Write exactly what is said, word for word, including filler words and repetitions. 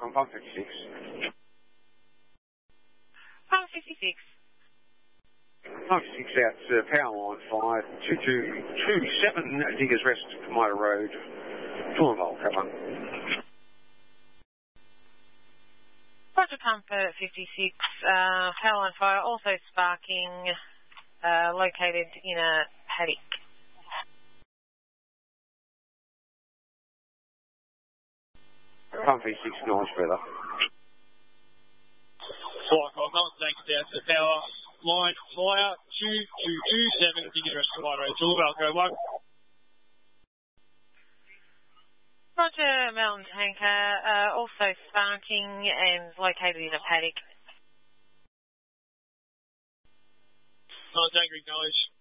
on pump fifty-six. Pump fifty-six. Pump fifty-six out to power line five, two two two seven, Diggers Rest, Motor Road, full and volt, cover. Roger, pump fifty-six, uh, power line fire, also sparking, uh, located in a paddock. Pump fifty-six, nice weather. Flight Cosmo, thanks out to power line flyer two two two seven, Diggers Rest, Motor Road, full and volt, go one. Roger, Mountain Tanker, uh, also sparking and located in a paddock. Mountain Tanker, acknowledge.